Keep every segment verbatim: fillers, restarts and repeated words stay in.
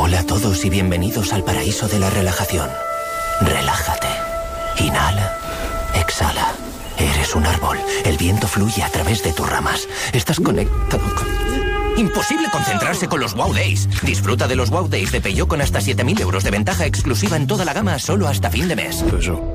Hola a todos y bienvenidos al paraíso de la relajación. Relájate. Inhala. Exhala. Eres un árbol. El viento fluye a través de tus ramas. Estás conectado con... Imposible concentrarse con los Wow Days. Disfruta de los Wow Days de Peugeot con hasta siete mil euros de ventaja exclusiva en toda la gama solo hasta fin de mes.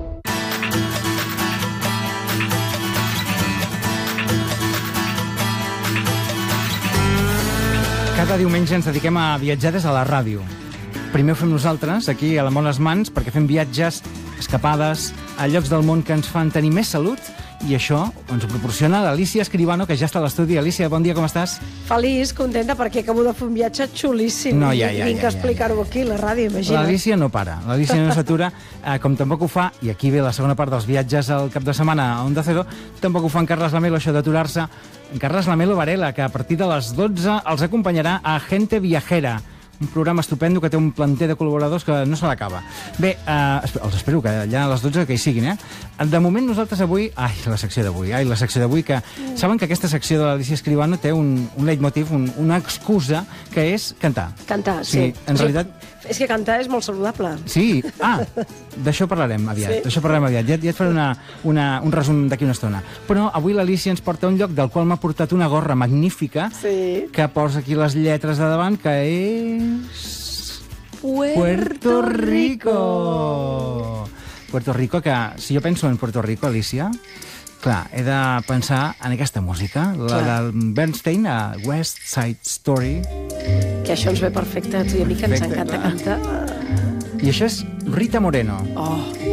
Cada diumenge ens dediquem a viatjar des de la ràdio. Primer ho fem nosaltres, aquí a la Món les Mans, perquè fem viatges, escapades, a llocs del món que ens fan tenir més salut, i això ens ho proporciona l'Alícia Escribano, que ja està a l'estudi. Alícia, bon dia, com estàs? Feliç, contenta, perquè acabo de fer un viatge xulíssim. No, ja, ja, Vinc ja, a explicar-ho aquí, a la ràdio, imagina't. L'Alícia no para, l'Alícia no s'atura, eh, com tampoc ho fa, i aquí ve la segona part dels viatges al cap de setmana a Onda Cero, tampoc ho fa en Carles Lamelo, això d'aturar-se. En Carles Lamelo Varela, que a partir de les dotze els acompanyarà a Gente Viajera, un programa estupendo que té un planter de col·laboradors que no se l'acaba. Bé, eh, els espero que allà a les dotze que hi siguin, eh? De moment nosaltres avui... Ai, la secció d'avui, ai, la secció d'avui, que... Mm. Saben que aquesta secció de l'Alícia Escribano té un, un leitmotiv, un, una excusa, que és cantar. Cantar, sí. Sí, en sí. realitat... És que cantar és molt saludable. Sí, ah, d'això parlarem aviat, sí. d'això parlarem aviat. Ja, ja et faré una, una, un resum d'aquí una estona. Però avui l'Alícia ens porta a un lloc del qual m'ha portat una gorra magnífica, sí. que posa aquí les lletres de davant, que és... Puerto, Puerto Rico! Rico! Puerto Rico, que si jo penso en Puerto Rico, Alícia, clar, he de pensar en aquesta música, la clar. del Bernstein, a West Side Story. Que això ens ve perfecte, a tu i a mi, que ens encanta cantar. I això és Rita Moreno. Oh,